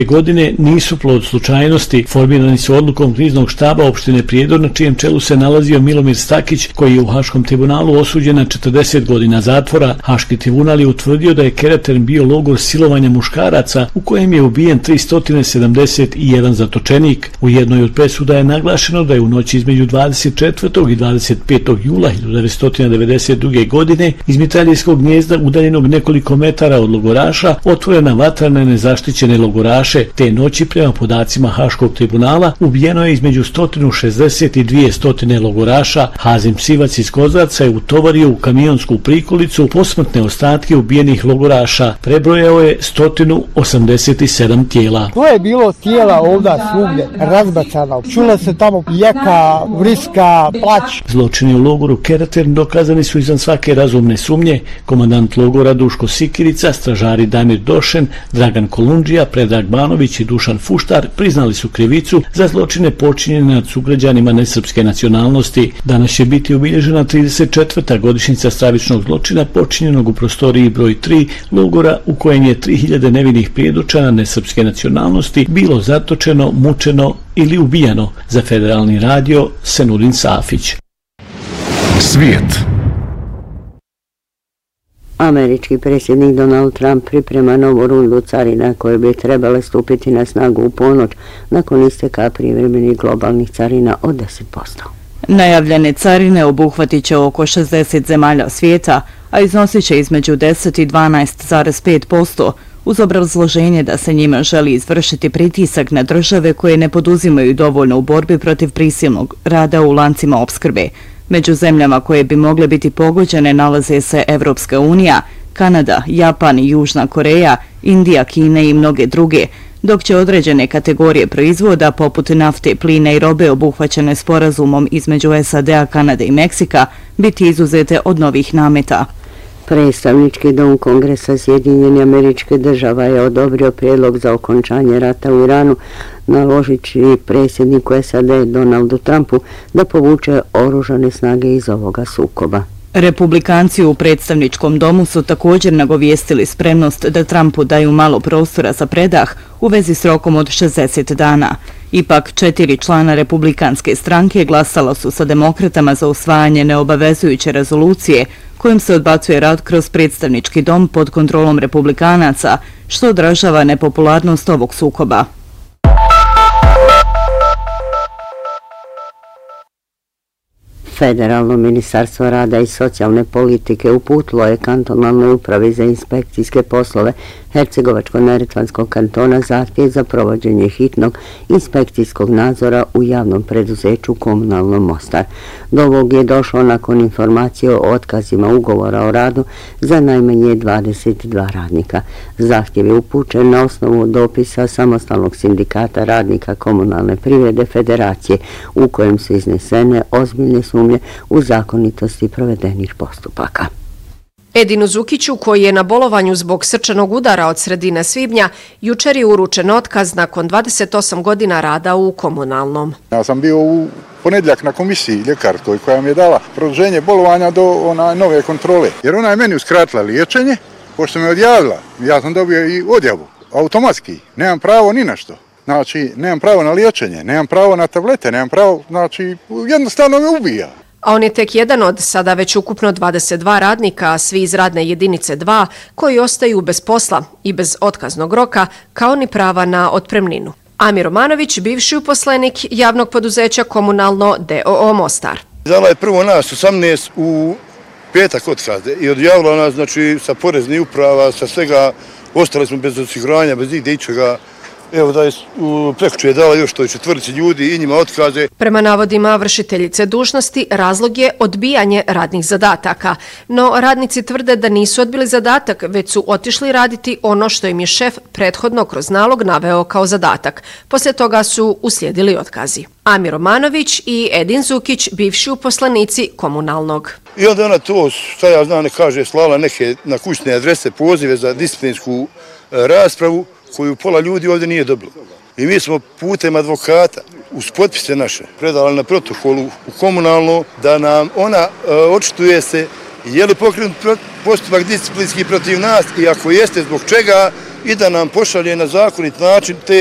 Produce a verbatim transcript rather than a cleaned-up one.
godine nisu plod slučajnosti. Formirani su odlukom kriznog štaba opštine Prijedor, na čijem čelu se nalazio Milomir Stakić, koji je u Haškom tribunalu osuđen na četrdeset godina zatvora. Haški tribunal je utvrdio da je Keretern bio logor silovanja muškaraca u kojem je ubijen tristo sedamdeset jedan zatočenik. U jednoj od presuda je naglašeno da je u noći između dvadeset četvrtog i dvadeset petog jula hiljadu devetsto devedeset druge. godine iz mitraljskog gnijezda udaljenog nekoliko metara od logoraša otvorena vatra na nezaštićene logoraše. Te noći, prema podacima Haškog tribunala, ubijeno je između sto šezdeset i dvjesto logoraša. Hazim Sivac iz Kozarca je utovario u kamionsku prikolicu posmrtne ostatke ubijenih logoraša. Prebrojao je sto osamdeset sedam tijela. To je bilo tijela ovdje svugdje razbacana. Čula se tamo jeka, vriska, plać. Zločini u logoru Keretern dokazani su izvan svake razumne sumnje. Komandant logora Duško Sikirica, stražari Damir Došen, Dragan Kolundžija, Predrag Banović i Dušan Fuštar priznali su krivicu za zločine počinjene nad sugrađanima nesrpske nacionalnosti. Danas će biti obilježena trideset četvrta godišnjica stravičnog zločina počinjenog u prostoriji broj tri logora u kojem je tri hiljade nevinih prijedočana nesrpske nacionalnosti bilo zatočeno, mučeno ili ubijano. Za Federalni radio Senudin Safić. Svijet. Američki predsjednik Donald Trump priprema novu rundu carina koje bi trebale stupiti na snagu u ponoć nakon isteka privremenih globalnih carina od deset posto. Najavljene carine obuhvatit će oko šezdeset zemalja svijeta, a iznosit će između deset i dvanaest zarez pet posto, uz obrazloženje da se njima želi izvršiti pritisak na države koje ne poduzimaju dovoljno u borbi protiv prisilnog rada u lancima opskrbe. Među zemljama koje bi mogle biti pogođene nalaze se Evropska unija, Kanada, Japan, Južna Koreja, Indija, Kina i mnoge druge, dok će određene kategorije proizvoda poput nafte, plina i robe obuhvaćene sporazumom između S A D-a, Kanade i Meksika biti izuzete od novih nameta. Predstavnički dom Kongresa Sjedinjenih Američkih Država je odobrio prijedlog za okončanje rata u Iranu, naloživši predsjedniku S A D Donaldu Trumpu da povuče oružane snage iz ovoga sukoba. Republikanci u predstavničkom domu su također nagovijestili spremnost da Trumpu daju malo prostora za predah u vezi s rokom od šezdeset dana. Ipak, četiri člana republikanske stranke glasala su sa demokratama za usvajanje neobavezujuće rezolucije kojim se odbacuje rad kroz predstavnički dom pod kontrolom republikanaca, što odražava nepopularnost ovog sukoba. Federalno ministarstvo rada i socijalne politike uputilo je kantonalnoj upravi za inspekcijske poslove Hercegovačko-neretvanskog kantona zahtjev za provođenje hitnog inspekcijskog nadzora u javnom preduzeću Komunalno Mostar. Do ovog je došlo nakon informacije o otkazima ugovora o radu za najmanje dvadeset dva radnika. Zahtjev je upućen na osnovu dopisa Samostalnog sindikata radnika komunalne privrede Federacije u kojem su iznesene ozbiljne sumnje u zakonitosti provedenih postupaka. Edinu Zukiću, koji je na bolovanju zbog srčanog udara od sredine svibnja, jučer je uručen otkaz nakon dvadeset osam godina rada u komunalnom. Ja sam bio u ponedjeljak na komisiji ljekarskoj koja mi je dala produženje bolovanja do ona nove kontrole. Jer ona je meni uskratila liječenje, pošto me odjavila, ja sam dobio i odjavu, automatski, nemam pravo ni na što. Znači, nemam pravo na liječenje, nemam pravo na tablete, nemam pravo, znači, jednostavno me ubija. A on je tek jedan od sada već ukupno dvadeset dva radnika, svi iz radne jedinice dva, koji ostaju bez posla i bez otkaznog roka, kao ni prava na otpremninu. Amir Romanović, bivši uposlenik javnog poduzeća Komunalno D O O Mostar. Dala je prvo nas osamnaest u petak otkaze i odjavila nas, znači, sa poreznih uprava, sa svega, ostali smo bez osiguranja, bez nigde ičega. Evo da je prekuće je dala još toj četvrci ljudi i njima otkaze. Prema navodima vršiteljice dužnosti, razlog je odbijanje radnih zadataka. No radnici tvrde da nisu odbili zadatak, već su otišli raditi ono što im je šef prethodno kroz nalog naveo kao zadatak. Poslije toga su uslijedili otkazi. Amir Romanović i Edin Zukić, bivši uposlenici komunalnog. I onda ona to, šta ja znam, ne kaže, slala neke na kućne adrese pozive za disciplinsku raspravu, koju pola ljudi ovdje nije dobilo. I mi smo putem advokata uz potpise naše predali na protokolu u komunalno da nam ona e, očituje se je li pokrenut postupak disciplinski protiv nas i ako jeste zbog čega i da nam pošalje na zakonit način te